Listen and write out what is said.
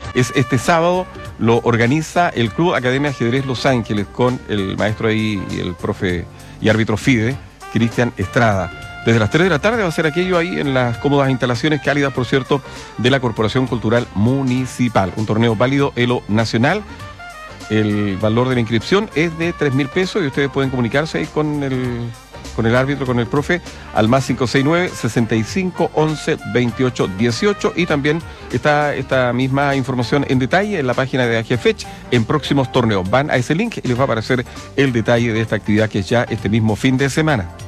Es este sábado, lo organiza el Club Academia Ajedrez Los Ángeles con el maestro ahí y el profe y árbitro FIDE, Cristian Estrada. Desde las 3 de la tarde va a ser aquello ahí en las cómodas instalaciones cálidas, por cierto, de la Corporación Cultural Municipal. Un torneo válido ELO nacional. El valor de la inscripción es de 3.000 pesos y ustedes pueden comunicarse ahí con el árbitro, con el profe, al más 569-6511-2818. Y también está esta misma información en detalle en la página de AGFECH en próximos torneos. Van a ese link y les va a aparecer el detalle de esta actividad que es ya este mismo fin de semana.